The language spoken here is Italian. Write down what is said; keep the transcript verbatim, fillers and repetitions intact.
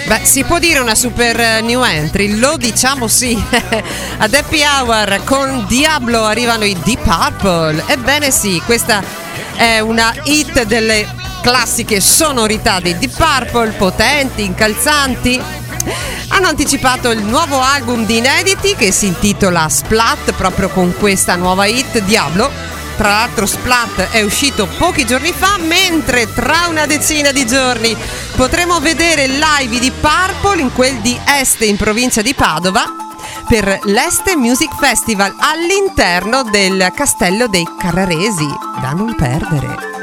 Beh, si può dire una super new entry, lo diciamo sì. Ad Happy Hour con Diablo arrivano i Deep Purple. Ebbene sì, questa è una hit delle classiche sonorità dei Deep Purple, potenti, incalzanti. Hanno anticipato il nuovo album di inediti che si intitola Splat, proprio con questa nuova hit Diablo. Tra l'altro Splat è uscito pochi giorni fa, mentre tra una decina di giorni potremo vedere il live di Purple in quel di Este in provincia di Padova per l'Este Music Festival all'interno del Castello dei Carraresi, da non perdere.